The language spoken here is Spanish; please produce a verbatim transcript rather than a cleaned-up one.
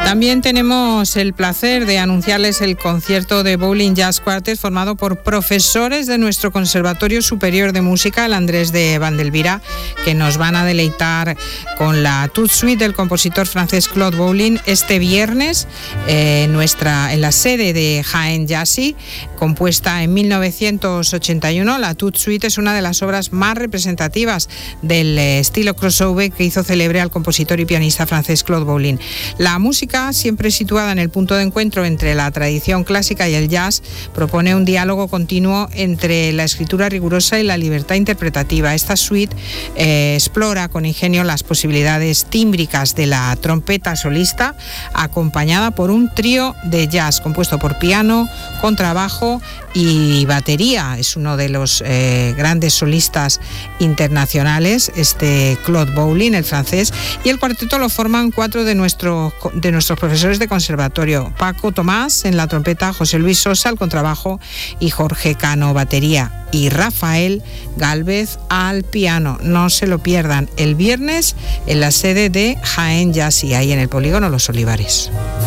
También tenemos el placer de anunciarles el concierto de Bowling Jazz Quartet formado por profesores de nuestro Conservatorio Superior de Música, el Andrés de Vandelvira, que nos van a deleitar con la Toute Suite del compositor francés Claude Bowling este viernes eh, nuestra, en la sede de Jaén Jazzy, compuesta en mil novecientos ochenta y uno. La Toute Suite es una de las obras más representativas del eh, estilo crossover que hizo célebre al compositor y pianista francés Claude Bowling. La música, siempre situada en el punto de encuentro entre la tradición clásica y el jazz, propone un diálogo continuo entre la escritura rigurosa y la libertad interpretativa. Esta suite eh, explora con ingenio las posibilidades tímbricas de la trompeta solista, acompañada por un trío de jazz compuesto por piano, contrabajo y batería. Es uno de los eh, grandes solistas internacionales, este Claude Bowling, el francés, y el cuarteto lo forman cuatro de, nuestro, de nuestros profesores de conservatorio: Paco Tomás en la trompeta, José Luis Sosa al contrabajo y Jorge Cano batería, y Rafael Gálvez al piano. No se lo pierdan el viernes en la sede de Jaén Jazzy, ahí en el Polígono Los Olivares.